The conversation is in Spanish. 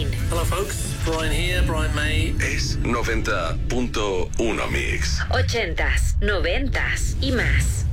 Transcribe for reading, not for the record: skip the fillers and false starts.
Main. Hello folks, Brian here, Brian May. Es 90.1 Mix. 80s, 90s y más.